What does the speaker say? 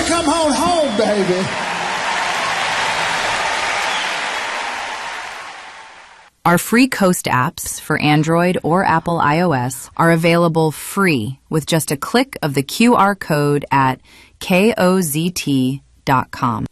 you come on home, baby. Our free Coast apps for Android or Apple iOS are available free with just a click of the QR code at kozt.com.